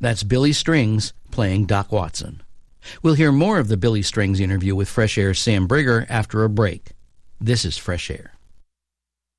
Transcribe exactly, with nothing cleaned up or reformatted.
That's Billy Strings playing Doc Watson. We'll hear more of the Billy Strings interview with Fresh Air's Sam Brigger after a break. This is Fresh Air.